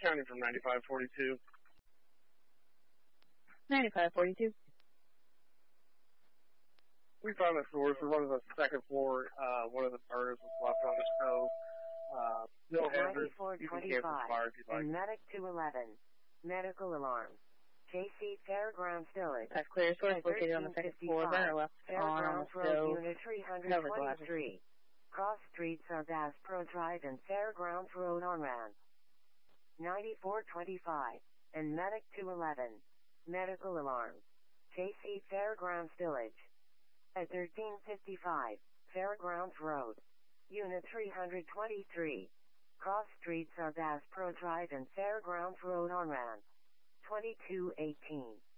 counting from 9542. 9542. We found a source. We're on the second floor. One of the burners was left on the stove. No hazards. You can cancel the fire if you'd like. And Medic 211. Medical alarm. KC Fairgrounds Village. That's clear. Source located on the second floor. Burner left on the stove. Unit 323. Cross Street, South Pro Drive and Fairgrounds Road on ramp. 9425. And Medic 211. Medical alarm. KC Fairgrounds Village. At 1355. Fairgrounds Road. Unit 323. Cross Street, South Pro Drive and Fairgrounds Road on ramp. 2218.